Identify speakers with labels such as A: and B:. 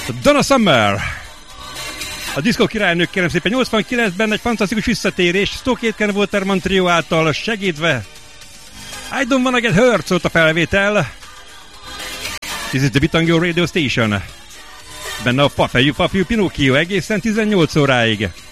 A: Donna Summer. A diszkó királynők kérem szépen 89-ben egy fantasztikus visszatérés, Stoke Waterman Trio által segítve. I don't wanna get hurt, szólt a felvétel. This is the Bitangio Radio Station. Benne a Fafejú Pinocchio egészen 18 óráig.